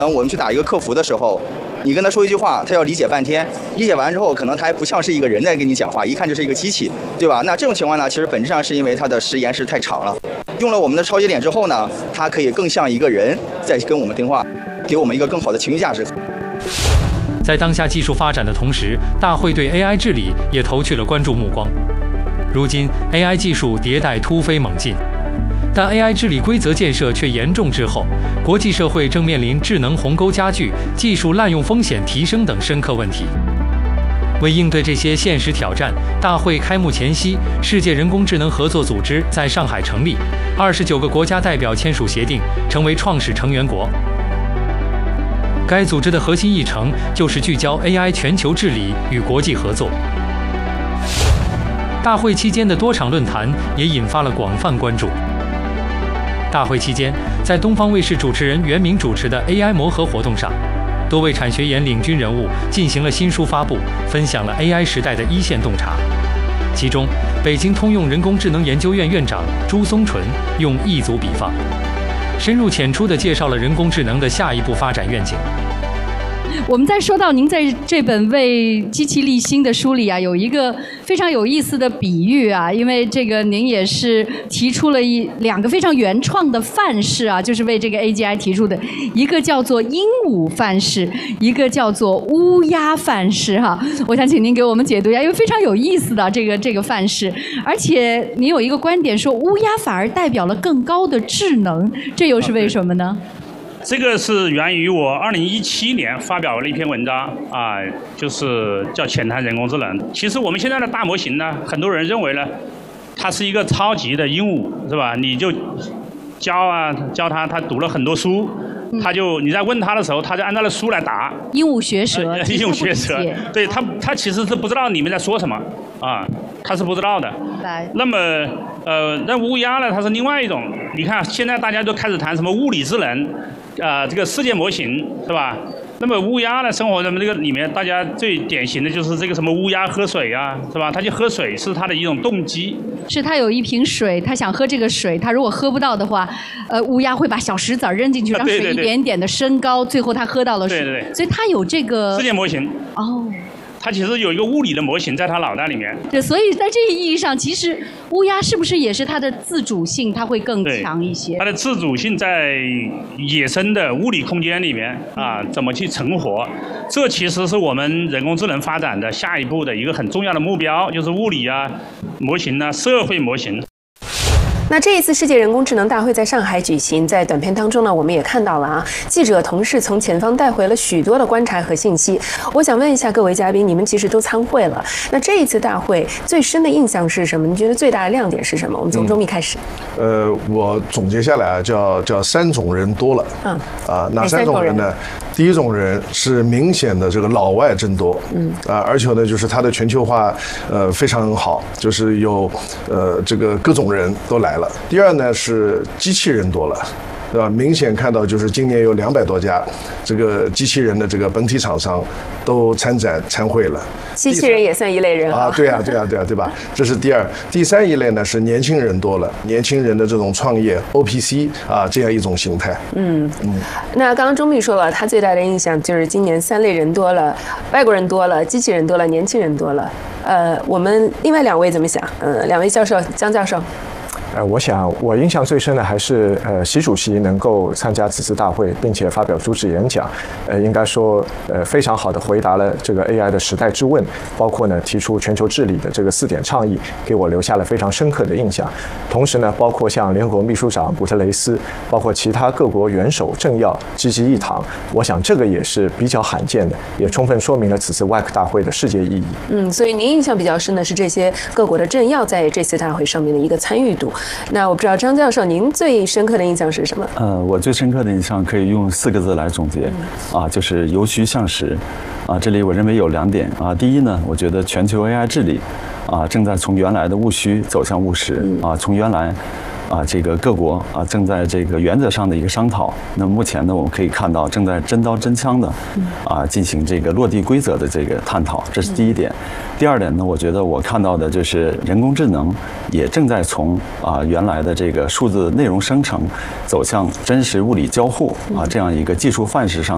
我们去打一个客服的时候，你跟他说一句话，他要理解半天，理解完之后，可能他还不像是一个人在跟你讲话，一看就是一个机器，对吧？那这种情况呢，其实本质上是因为它的时延时太长了。用了我们的超节点之后呢，它可以更像一个人在跟我们对话，给我们一个更好的情绪价值。 在当下技术发展的同时，大会对 AI 治理也投去了关注目光。如今 AI 技术迭代突飞猛进。但 AI 治理规则建设却严重滞后，国际社会正面临智能鸿沟加剧、技术滥用风险提升等深刻问题。为应对这些现实挑战，大会开幕前夕，世界人工智能合作组织在上海成立，29个国家代表签署协定，成为创始成员国。该组织的核心议程就是聚焦 AI 全球治理与国际合作。大会期间的多场论坛也引发了广泛关注。大会期间，在东方卫视主持人袁明主持的 AI 磨合活动上，多位产学研领军人物进行了新书发布，分享了 AI 时代的一线洞察。其中，北京通用人工智能研究院院长朱松纯用一组比方，深入浅出地介绍了人工智能的下一步发展愿景。 我们在说到您在这本为机器立心的书里啊，有一个非常有意思的比喻啊，因为这个您也是提出了两个非常原创的范式啊，就是为这个 AGI 提出的，一个叫做鹦鹉范式，一个叫做乌鸦范式哈。我想请您给我们解读一下，因为非常有意思的这个范式，而且您有一个观点说乌鸦反而代表了更高的智能，这又是为什么呢？ 这个是源于我2017年发表了一篇文章啊，就是叫《浅谈人工智能》。其实我们现在的大模型呢，很多人认为呢，它是一个超级的鹦鹉，是吧？你就教它，它读了很多书，你在问它的时候，它就按照了书来答。 鹦鹉学舌， 鹦鹉学舌，对它其实是不知道你们在说什么啊，它是不知道的。那么那乌鸦呢，它是另外一种。你看现在大家都开始谈什么物理智能。这个世界模型是吧？那么乌鸦呢，生活在这个里面，大家最典型的就是这个什么乌鸦喝水啊，是吧？它去喝水是它的一种动机。 是它有一瓶水，它想喝这个水，它如果喝不到的话，乌鸦会把小石子扔进去，让水一点点的升高，最后它喝到了水。 对。 所以它有这个世界模型。 哦。 它其实有一个物理的模型在它脑袋里面。 对，所以在这个意义上，其实乌鸦是不是也是它的自主性，它会更强一些？ 它的自主性在野生的物理空间里面啊，怎么去成活？这其实是我们人工智能发展的下一步的一个很重要的目标，就是物理啊、模型啊、社会模型。 那这一次世界人工智能大会在上海举行，在短片当中呢，我们也看到了啊，记者同事从前方带回了许多的观察和信息。我想问一下各位嘉宾，你们其实都参会了，那这一次大会最深的印象是什么？你觉得最大的亮点是什么？我们从周密开始。 我总结下来啊，叫三种人多了。哪三种人呢？第一种人是明显的这个老外增多，而且呢，就是它的全球化非常好，就是有这个各种人都来了。第二呢是机器人多了。对吧？明显看到就是今年有200多家这个机器人的这个本体厂商都参会了。 机器人也算一类人啊？对吧？这是第二。第三一类呢是年轻人多了，年轻人的这种创业 OPC 啊这样一种形态。 那刚刚钟密说了，他最大的印象就是今年3类人多了，外国人多了，机器人多了，年轻人多了。我们另外2位怎么想？2位教授，姜教授。 我想我印象最深的还是习主席能够参加此次大会，并且发表主旨演讲，应该说非常好的回答了这个 AI 的时代之问，包括呢提出全球治理的这个4点倡议，给我留下了非常深刻的印象。同时呢，包括像联合国秘书长古特雷斯，包括其他各国元首政要积极议堂，我想这个也是比较罕见的，也充分说明了此次 WAC 大会的世界意义。 所以您印象比较深的是这些各国的政要在这次大会上面的一个参与度。那我不知道张教授，您最深刻的印象是什么？ 我最深刻的印象可以用4个字来总结，就是由虚向实。这里我认为有2点啊。第一呢，我觉得全球 AI 治理正在从原来的务虚走向务实从原来这个各国正在这个原则上的一个商讨。那么目前呢，我们可以看到正在真刀真枪的进行这个落地规则的这个探讨，这是第一点。第二点呢，我觉得我看到的就是人工智能也正在从原来的这个数字内容生成走向真实物理交互这样一个技术范式上